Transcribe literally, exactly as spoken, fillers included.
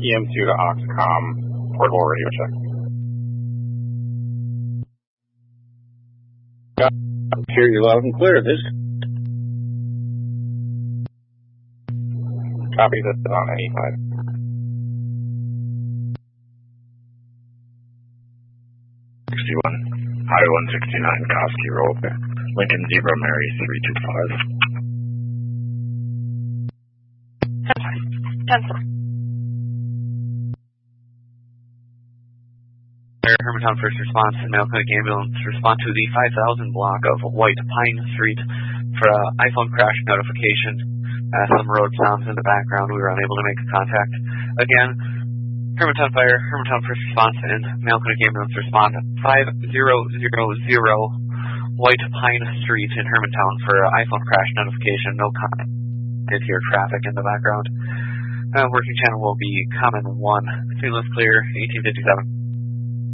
E M two to Oxcom, portable radio check. Hear you loud and clear. This. Copy, this is on eighty-five. sixty-one, Highway one sixty-nine, Koski Road, Lincoln Zebra Mary three two five. ten four. Hermantown First Response and Mayo Clinic Ambulance respond to the five thousand block of White Pine Street for an iPhone crash notification. Uh, some road sounds in the background. We were unable to make contact. Again, Hermantown Fire, Hermantown First Response, and Mayo Clinic Ambulance respond five thousand White Pine Street in Hermantown for an iPhone crash notification. No comment. Did hear traffic in the background. Uh, working channel will be Common one. Signal is clear, eighteen fifty-seven.